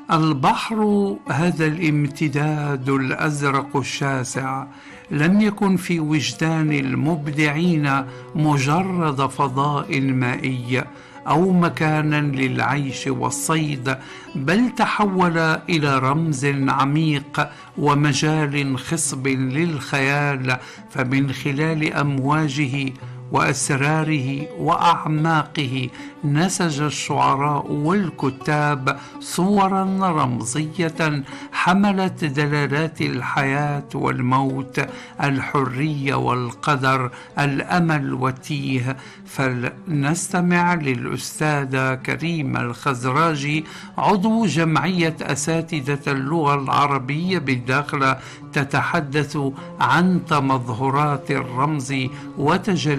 البحر هذا الامتداد الأزرق الشاسع لم يكن في وجدان المبدعين مجرد فضاء مائي أو مكانا للعيش والصيد، بل تحول إلى رمز عميق ومجال خصب للخيال، فمن خلال أمواجه وأسراره وأعماقه نسج الشعراء والكتاب صورا رمزية حملت دلالات الحياة والموت، الحرية والقدر، الأمل والتيه. فلنستمع للأستاذة كريمة الخزراجي، عضو جمعية أساتذة اللغة العربية بالداخل، تتحدث عن تمظهرات الرمز وتجلياته